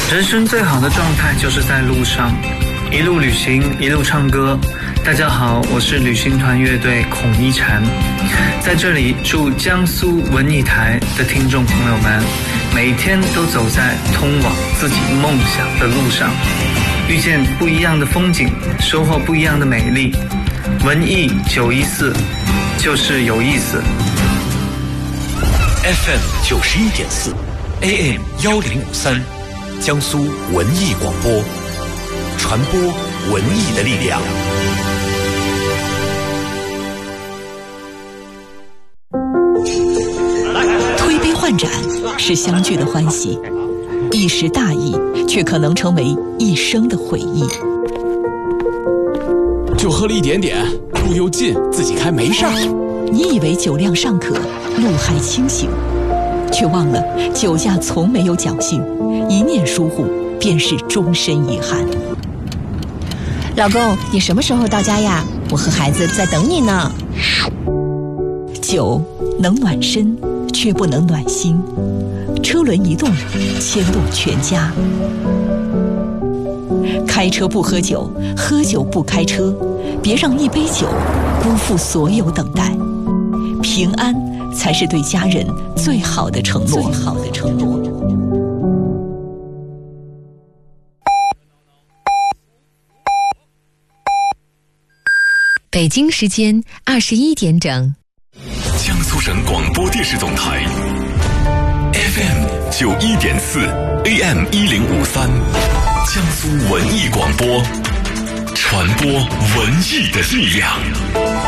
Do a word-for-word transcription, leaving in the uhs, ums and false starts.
人生最好的状态就是在路上，一路旅行，一路唱歌。大家好，我是旅行团乐队孔一禅，在这里祝江苏文艺台的听众朋友们每天都走在通往自己梦想的路上，遇见不一样的风景，收获不一样的美丽。文艺九一四就是有意思。 F M 九十一点四 A M 幺零五三，江苏文艺广播，传播文艺的力量。 推杯换盏是相聚的欢喜，一时大意却可能成为一生的回忆。 就喝了一点点，路又近，自己开没事儿。 你以为酒量尚可，路还清醒，却忘了酒驾从没有侥幸，一念疏忽便是终身遗憾。 老公，你什么时候到家呀？我和孩子在等你呢。 酒能暖身，却不能暖心。车轮一动，牵动全家。开车不喝酒，喝酒不开车，别让一杯酒辜负所有等待。平安才是对家人最好的承诺。最好的承诺。 北京时间二十一点整。 江苏省广播电视总台 F M 九一点四 A M 一零五三，江苏文艺广播，传播文艺的力量。